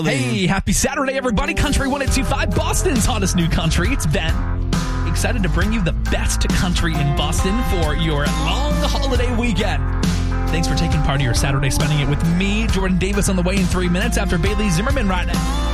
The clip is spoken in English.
Hey, happy Saturday, everybody. Country 102.5, Boston's hottest new country. It's Ben. Excited to bring you the best country in Boston for your long holiday weekend. Thanks for taking part of your Saturday, spending it with me, Jordan Davis, on the way in 3 minutes after Bailey Zimmerman right now.